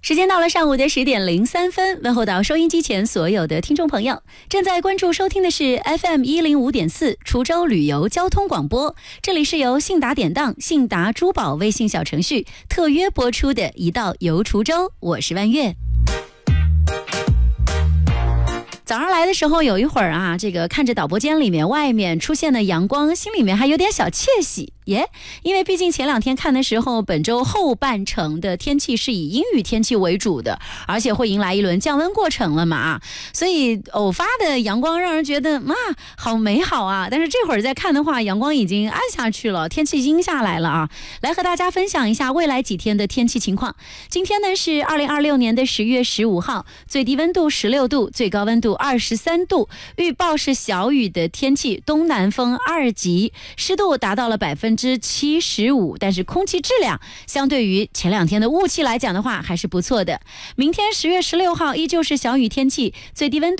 时间到了上午的10:03，问候到收音机前所有的听众朋友，正在关注收听的是 FM105.4 滁州旅游交通广播，这里是由信达典当、信达珠宝微信小程序特约播出的一道游滁州，我是万月。早上来的时候有一会儿啊，这个看着导播间里面外面出现的阳光，心里面还有点小窃喜耶，因为毕竟前2天看的时候，本周后半程的天气是以阴雨天气为主的，而且会迎来一轮降温过程了嘛，所以偶发的阳光让人觉得好美好啊。但是这会儿再看的话，阳光已经暗下去了，天气阴下来了啊。来和大家分享一下未来几天的天气情况。今天呢是2026年的10月15号，最低温度16度，最高温度23度，预报是小雨的天气，东南风2级，湿度达到了75%，但是空气质量相对于前2天的雾气来讲的话还是不错的。明天10月16号依旧是小雨天气，最低温度